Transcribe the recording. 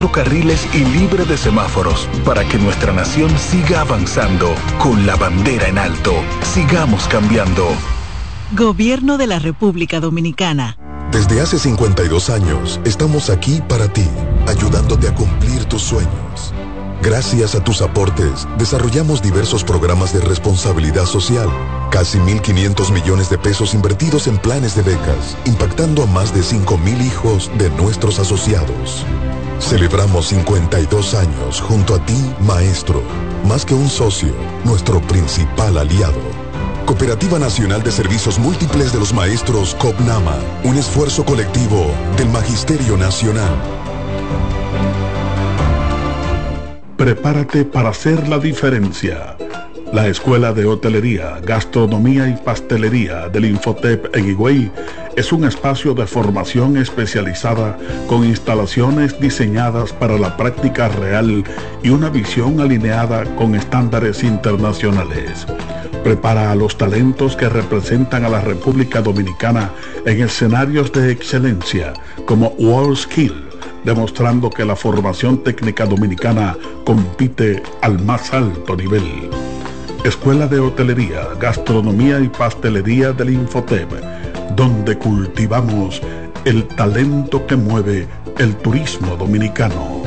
4 carriles y libre de semáforos para que nuestra nación siga avanzando con la bandera en alto. Sigamos cambiando. Gobierno de la República Dominicana. Desde hace 52 años estamos aquí para ti, ayudándote a cumplir tus sueños. Gracias a tus aportes, desarrollamos diversos programas de responsabilidad social, casi 1.500 millones de pesos invertidos en planes de becas, impactando a más de 5.000 hijos de nuestros asociados. Celebramos 52 años junto a ti, maestro, más que un socio, nuestro principal aliado. Cooperativa Nacional de Servicios Múltiples de los Maestros, COPNAMA, un esfuerzo colectivo del Magisterio Nacional. Prepárate para hacer la diferencia. La Escuela de Hotelería, Gastronomía y Pastelería del Infotep en Higüey es un espacio de formación especializada con instalaciones diseñadas para la práctica real y una visión alineada con estándares internacionales. Prepara a los talentos que representan a la República Dominicana en escenarios de excelencia como WorldSkill, demostrando que la formación técnica dominicana compite al más alto nivel. Escuela de Hotelería, Gastronomía y Pastelería del Infotep, donde cultivamos el talento que mueve el turismo dominicano.